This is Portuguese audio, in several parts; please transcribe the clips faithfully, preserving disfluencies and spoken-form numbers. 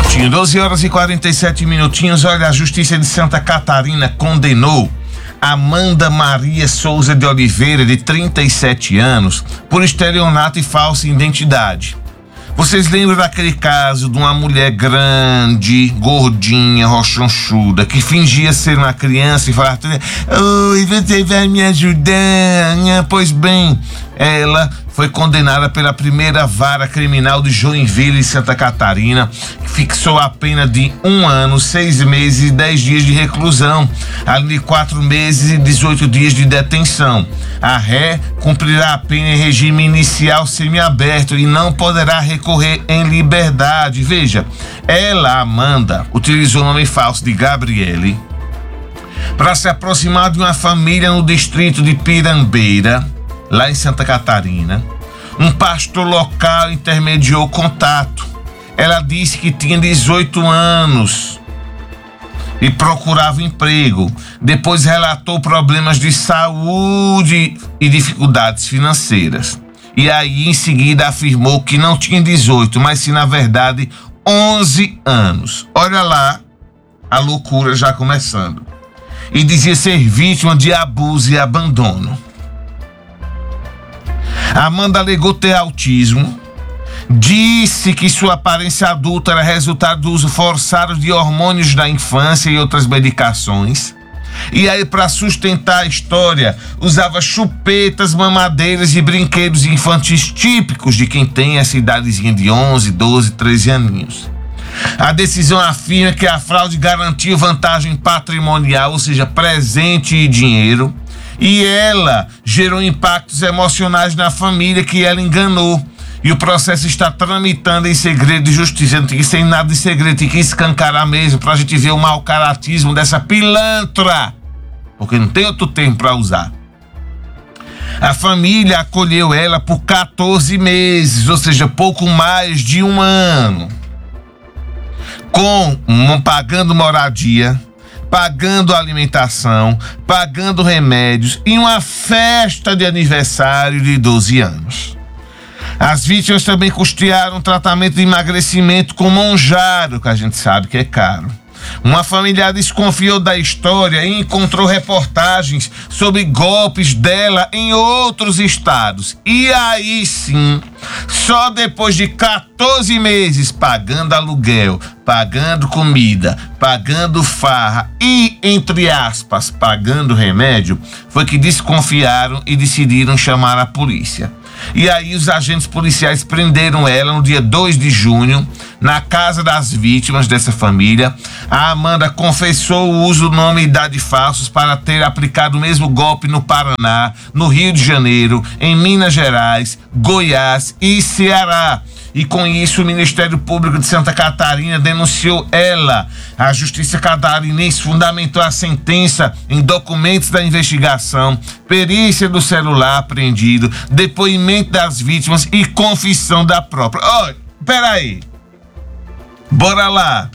minutinho, doze horas e quarenta e sete minutinhos. Olha, a Justiça de Santa Catarina condenou Amanda Maria Souza de Oliveira, de trinta e sete anos, por estelionato e falsa identidade. Vocês lembram daquele caso de uma mulher grande, gordinha, rochonchuda, que fingia ser uma criança e falava: oi, você vai me ajudar? Pois bem, ela foi condenada pela primeira vara criminal de Joinville, Santa Catarina, que fixou a pena de um ano, seis meses e dez dias de reclusão, além de quatro meses e dezoito dias de detenção. A ré cumprirá a pena em regime inicial semiaberto e não poderá recorrer em liberdade. Veja, ela, Amanda, utilizou o nome falso de Gabriele para se aproximar de uma família no distrito de Pirambeira, lá em Santa Catarina. Um pastor local intermediou o contato. Ela disse que tinha dezoito anos e procurava emprego. Depois relatou problemas de saúde e dificuldades financeiras. E aí, em seguida, afirmou que não tinha dezoito, mas sim, na verdade, onze anos. Olha lá, a loucura já começando. E dizia ser vítima de abuso e abandono. Amanda alegou ter autismo, disse que sua aparência adulta era resultado do uso forçado de hormônios da infância e outras medicações. E aí, para sustentar a história, usava chupetas, mamadeiras e brinquedos infantis típicos de quem tem essa idadezinha de onze, doze, treze aninhos. A decisão afirma que a fraude garantiu vantagem patrimonial, ou seja, presente e dinheiro, e ela gerou impactos emocionais na família que ela enganou. E o processo está tramitando em segredo de justiça. Não tem que ser nada de segredo, tem que escancarar mesmo pra gente ver o mau caratismo dessa pilantra, porque não tem outro termo para usar. A família acolheu ela por quatorze meses, ou seja, pouco mais de um ano, com um, pagando moradia, pagando alimentação, pagando remédios e uma festa de aniversário de doze anos. As vítimas também custearam um tratamento de emagrecimento com monjaro, que a gente sabe que é caro. Uma familiar desconfiou da história e encontrou reportagens sobre golpes dela em outros estados. E aí sim, só depois de quatorze meses pagando aluguel, pagando comida, pagando farra e, entre aspas, pagando remédio, foi que desconfiaram e decidiram chamar a polícia. E aí os agentes policiais prenderam ela no dia dois de junho, na casa das vítimas dessa família. A Amanda confessou o uso do nome e idade falsos para ter aplicado o mesmo golpe no Paraná, no Rio de Janeiro, em Minas Gerais, Goiás e Ceará. E com isso o Ministério Público de Santa Catarina denunciou ela. A Justiça Catarinense fundamentou a sentença em documentos da investigação, perícia do celular apreendido, depoimento das vítimas e confissão da própria. Olha, peraí. Bora lá.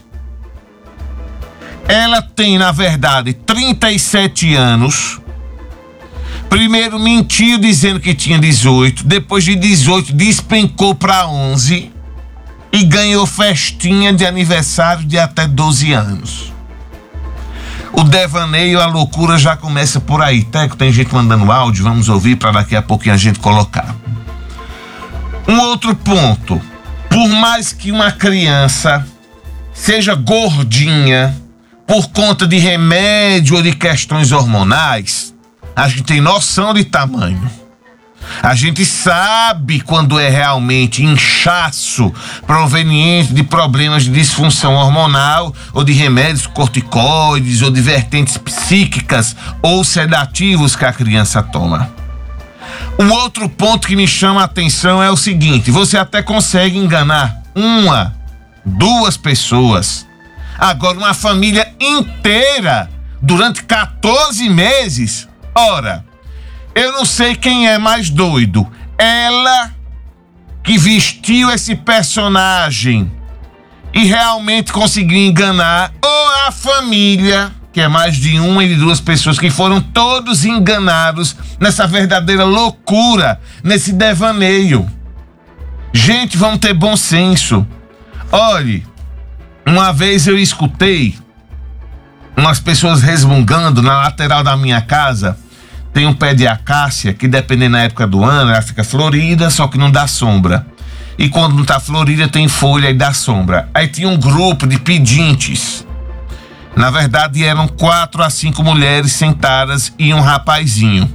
Ela tem, na verdade, trinta e sete anos. Primeiro mentiu dizendo que tinha dezoito, depois de dezoito despencou para onze e ganhou festinha de aniversário de até doze anos. O devaneio, a loucura já começa por aí. Teco, tem gente mandando áudio, vamos ouvir para daqui a pouquinho a gente colocar. Um outro ponto, por mais que uma criança seja gordinha por conta de remédio ou de questões hormonais, a gente tem noção de tamanho. A gente sabe quando é realmente inchaço proveniente de problemas de disfunção hormonal ou de remédios corticoides ou de vertentes psíquicas ou sedativos que a criança toma. Um outro ponto que me chama a atenção é o seguinte: você até consegue enganar uma, duas pessoas. Agora, uma família inteira durante quatorze meses. Ora, eu não sei quem é mais doido. Ela que vestiu esse personagem e realmente conseguiu enganar, ou a família, que é mais de uma e de duas pessoas que foram todos enganados nessa verdadeira loucura, nesse devaneio. Gente, vamos ter bom senso. Olhe, Uma vez eu escutei umas pessoas resmungando na lateral da minha casa. Tem um pé de acácia que, dependendo da época do ano, ela fica florida, só que não dá sombra. E quando não tá florida, tem folha e dá sombra. Aí tinha um grupo de pedintes. Na verdade, eram quatro a cinco mulheres sentadas e um rapazinho.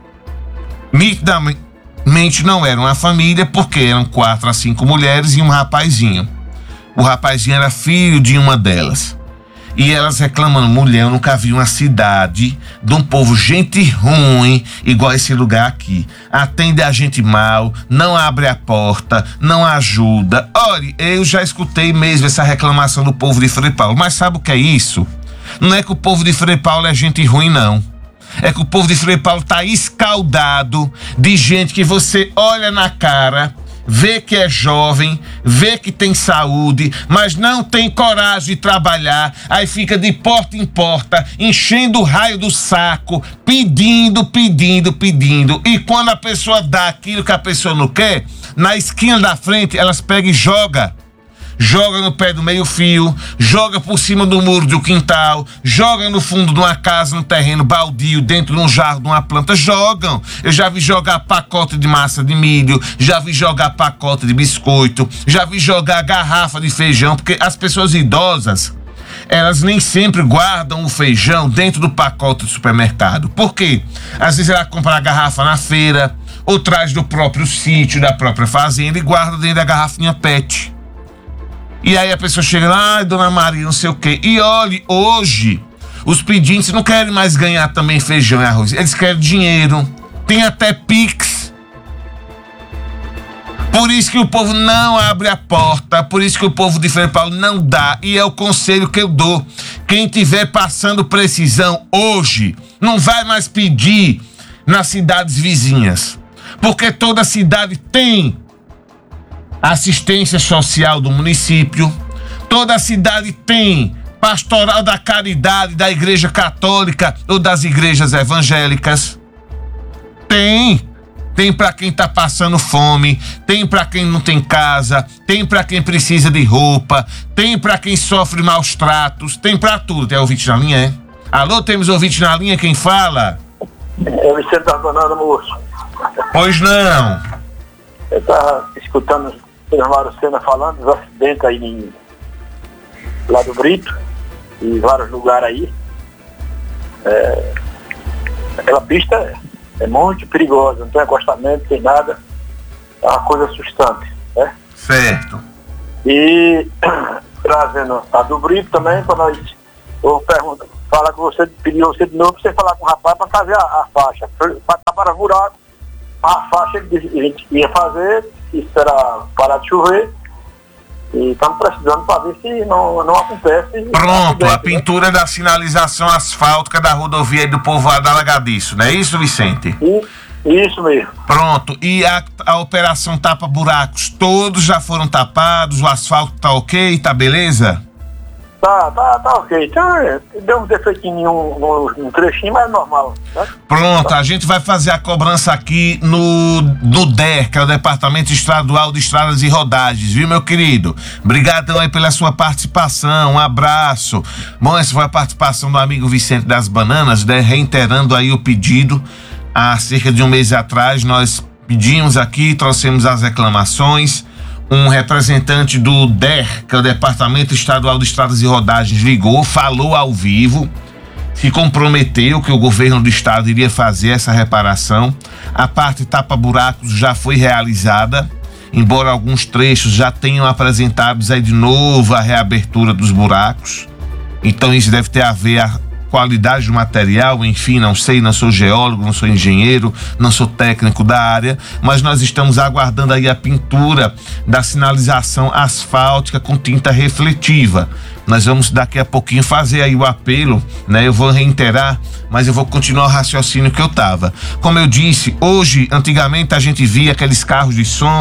Nitidamente não era uma família, porque eram quatro a cinco mulheres e um rapazinho. O rapazinho era filho de uma delas. E elas reclamando: mulher, eu nunca vi uma cidade de um povo gente ruim igual esse lugar aqui. Atende a gente mal, não abre a porta, não ajuda. Olha, eu já escutei mesmo essa reclamação do povo de Frei Paulo. Mas sabe o que é isso? Não é que o povo de Frei Paulo é gente ruim, não. É que o povo de Frei Paulo tá escaldado de gente que você olha na cara, vê que é jovem, vê que tem saúde, mas não tem coragem de trabalhar, aí fica de porta em porta, enchendo o raio do saco, pedindo, pedindo, pedindo. E quando a pessoa dá aquilo que a pessoa não quer, na esquina da frente, elas pegam e jogam. Joga no pé do meio fio, joga por cima do muro do quintal, joga no fundo de uma casa, no terreno baldio, dentro de um jarro, de uma planta, jogam. Eu já vi jogar pacote de massa de milho, já vi jogar pacote de biscoito, já vi jogar garrafa de feijão, porque as pessoas idosas, elas nem sempre guardam o feijão dentro do pacote do supermercado. Por quê? Às vezes ela compra a garrafa na feira, ou traz do próprio sítio, da própria fazenda e guarda dentro da garrafinha pet. E aí a pessoa chega lá: ai, dona Maria, não sei o quê. E olhe, hoje, os pedintes não querem mais ganhar também feijão e arroz. Eles querem dinheiro. Tem até Pix. Por isso que o povo não abre a porta. Por isso que o povo de Frei Paulo não dá. E é o conselho que eu dou. Quem tiver passando precisão hoje, não vai mais pedir nas cidades vizinhas. Porque toda cidade tem assistência social do município, toda a cidade tem pastoral da caridade da igreja católica ou das igrejas evangélicas. Tem, tem para quem tá passando fome, tem para quem não tem casa, tem para quem precisa de roupa, tem para quem sofre maus tratos, tem para tudo. Tem ouvinte na linha, é? Alô, temos ouvinte na linha, quem fala? É o Vicente da Banana, moço. Pois não. Eu estava escutando o senhor Marucena falando dos acidentes aí em, lá do Brito, em vários lugares aí. É, aquela pista é, é muito perigosa, não tem acostamento, não tem nada. É uma coisa assustante, né? Certo. E trazendo a do Brito também, para nós, eu pergunto, falar com você, pedir você de novo, para você falar com o rapaz para fazer a, a faixa, para tapar buraco. A faixa que a gente ia fazer, esperar parar de chover, e estamos precisando para ver se não, não acontece. Pronto, a pintura, né, da sinalização asfáltica da rodovia do povoado Alagadiço, não é isso, Vicente? E, isso mesmo. Pronto, e a, a operação tapa buracos, todos já foram tapados, o asfalto tá ok, tá beleza? Tá, tá, tá ok. Então, deu um defeitinho no, no trechinho, mas é normal, né? Pronto, a gente vai fazer a cobrança aqui no, no D E R, que é o Departamento Estadual de Estradas e Rodagens, viu, meu querido? Obrigadão aí pela sua participação, um abraço. Bom, essa foi a participação do amigo Vicente das Bananas, né, reiterando aí o pedido. Há cerca de um mês atrás, nós pedimos aqui, trouxemos as reclamações. Um representante do D E R, que é o Departamento Estadual de Estradas e Rodagens, ligou, falou ao vivo, se comprometeu que o governo do estado iria fazer essa reparação. A parte tapa-buracos já foi realizada, embora alguns trechos já tenham apresentados aí de novo a reabertura dos buracos. Então isso deve ter a ver a qualidade do material, enfim, não sei, não sou geólogo, não sou engenheiro, não sou técnico da área, mas nós estamos aguardando aí a pintura da sinalização asfáltica com tinta refletiva. Nós vamos daqui a pouquinho fazer aí o apelo, né? Eu vou reiterar, mas eu vou continuar o raciocínio que eu tava. Como eu disse, hoje, antigamente a gente via aqueles carros de som.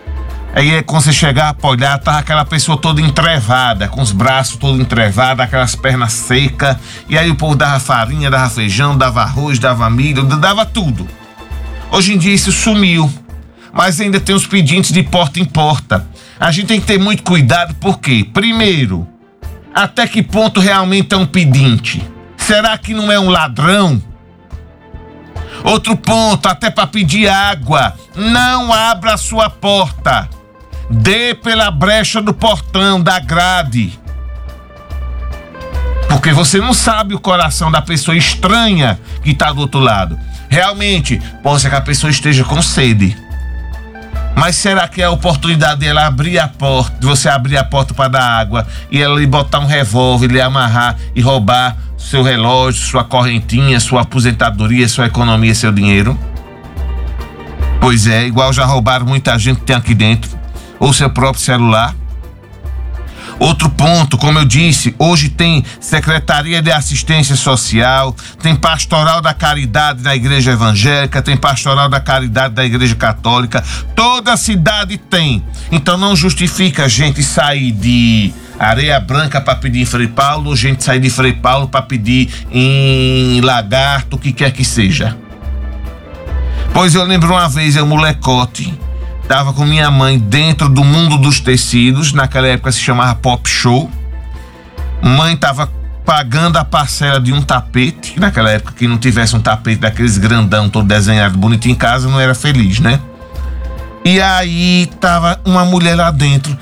Aí quando você chegar a olhar, tava aquela pessoa toda entrevada, com os braços todos entrevados, aquelas pernas secas, e aí o povo dava farinha, dava feijão, dava arroz, dava milho, dava tudo. Hoje em dia isso sumiu, mas ainda tem os pedintes de porta em porta. A gente tem que ter muito cuidado, porque, primeiro, Até que ponto realmente é um pedinte? Será que não é um ladrão? Outro ponto, até para pedir água, não abra a sua porta. Dê pela brecha do portão, da grade. Porque você não sabe o coração da pessoa estranha que está do outro lado. Realmente, pode ser que a pessoa esteja com sede. Mas será que é a oportunidade dela abrir a porta, de você abrir a porta para dar água e ela lhe botar um revólver, lhe amarrar e roubar seu relógio, sua correntinha, sua aposentadoria, sua economia, seu dinheiro? Pois é, igual já roubaram muita gente que tem aqui dentro, ou seu próprio celular. Outro ponto, como eu disse, hoje tem Secretaria de Assistência Social, tem Pastoral da Caridade da Igreja Evangélica, tem Pastoral da Caridade da Igreja Católica, toda cidade tem. Então não justifica a gente sair de Areia Branca para pedir em Frei Paulo, ou gente sair de Frei Paulo para pedir em Lagarto, o que quer que seja. Pois eu lembro uma vez, eu molecote, estava com minha mãe dentro do mundo dos tecidos, naquela época se chamava Pop Show. Mãe estava pagando a parcela de um tapete, naquela época quem não tivesse um tapete daqueles grandão, todo desenhado, bonito em casa, não era feliz, né? E aí tava uma mulher lá dentro.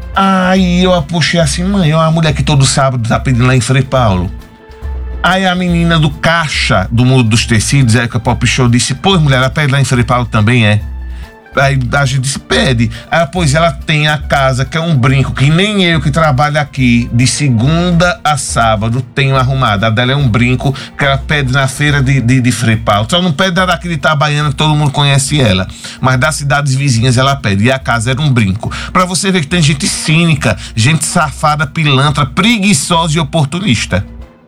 Aí eu puxei assim, mãe, é uma mulher que todo sábado tá pedindo lá em Frei Paulo. Aí a menina do caixa do mundo dos tecidos, aí que a Pop Show disse, pô, mulher, ela pede lá em Frei Paulo também, é? Aí a gente disse, pede. Aí, pois ela tem a casa, que é um brinco, que nem eu que trabalho aqui, de segunda a sábado, tenho arrumado. A dela é um brinco que ela pede na feira de, de, de Frei Paulo. Só não pede da daqui de Itabaiana, que todo mundo conhece ela. Mas das cidades vizinhas ela pede. E a casa era um brinco. Pra você ver que tem gente cínica, gente safada, pilantra, preguiçosa e oportunista.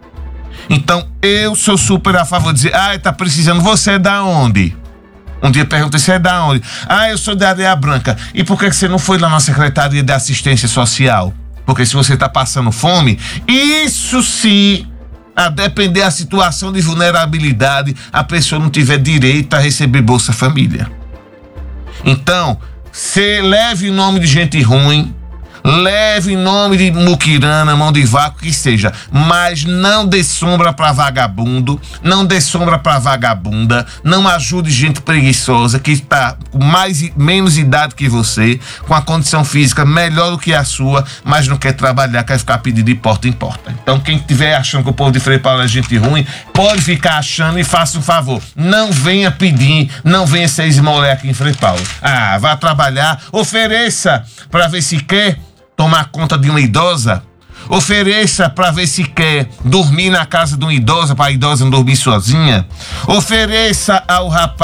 Então, eu sou super a favor de dizer, ah, tá precisando, você é da onde? Um dia perguntei, você é da onde? Ah, eu sou da Areia Branca. E por que você não foi lá na Secretaria de Assistência Social? Porque se você está passando fome, isso se, a depender da situação de vulnerabilidade, a pessoa não tiver direito a receber Bolsa Família. Então, você leve em nome de gente ruim, leve em nome de muquirana, mão de vaco, que seja, mas não dê sombra para vagabundo, não dê sombra para vagabunda, não ajude gente preguiçosa que está com mais, menos idade que você, com a condição física melhor do que a sua, mas não quer trabalhar, quer ficar pedindo de porta em porta. Então quem estiver achando que o povo de Frei Paulo é gente ruim, pode ficar achando e faça um favor, não venha pedir, não venha ser esmolé aqui em Frei Paulo. Ah, vá trabalhar, ofereça para ver se quer tomar conta de uma idosa, ofereça para ver se quer dormir na casa de uma idosa, para a idosa não dormir sozinha, ofereça ao rapaz